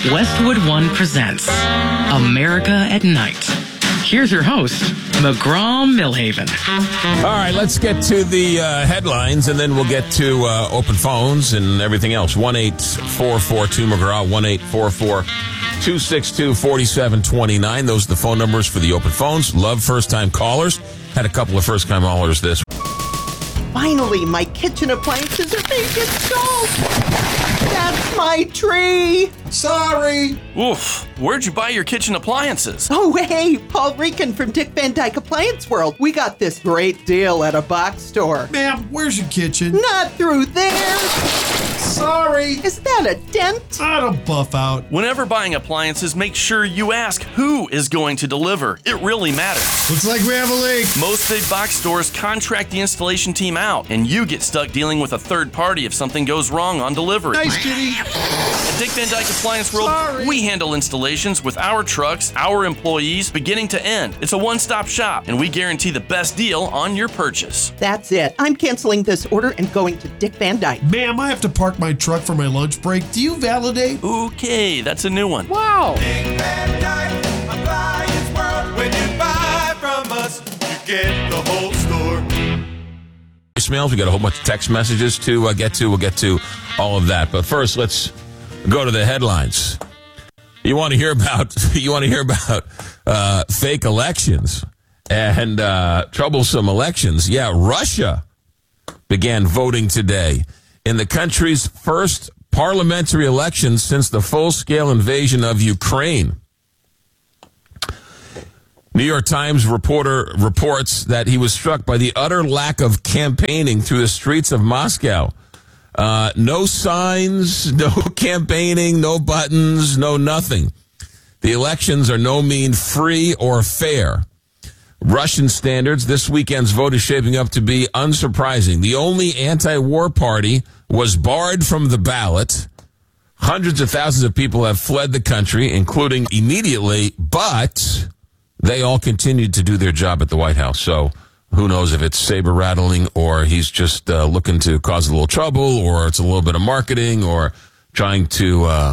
Westwood One presents America at Night. Here's your host, McGraw-Millhaven. All right, let's get to the headlines, and then we'll get to open phones and everything else. 1-844-2-McGraw, 1-844-262-4729. Those are the phone numbers for the open phones. Love first-time callers. Had a couple of first-time callers this. Finally, my kitchen appliances are being installed. That's my tree. Sorry. Oof, where'd you buy your kitchen appliances? Oh, hey, Paul Rican from Dick Van Dyke Appliance World. We got this great deal at a box store. Ma'am, where's your kitchen? Not through there. Sorry. Is that a dent? I don't buff out. Whenever buying appliances, make sure you ask who is going to deliver. It really matters. Looks like we have a leak. Most big box stores contract the installation team out, and you get stuck dealing with a third party if something goes wrong on delivery. Nice, kitty. At Dick Van Dyke Appliance World, Sorry. we handle installations with our trucks, our employees, beginning to end. It's a one-stop shop, and we guarantee the best deal on your purchase. That's it. I'm canceling this order and going to Dick Van Dyke. Ma'am, I have to park my truck for my lunch break. Do you validate? Okay, that's a new one. Wow. Dick Van Dyke Appliance World. When you buy from us, you get the whole store. Voicemails. We got a whole bunch of text messages to get to. We'll get to all of that. But first, let's go to the headlines. You want to hear about fake elections and troublesome elections. Yeah, Russia began voting today in the country's first parliamentary election since the full-scale invasion of Ukraine. New York Times reporter reports that he was struck by the utter lack of campaigning through the streets of Moscow. No signs, no campaigning, no buttons, no nothing. The elections are no mean free or fair. Russian standards, this weekend's vote is shaping up to be unsurprising. The only anti-war party was barred from the ballot. Hundreds of thousands of people have fled the country, including immediately, but they all continued to do their job at the White House. So who knows if it's saber rattling or he's just looking to cause a little trouble or it's a little bit of marketing or trying to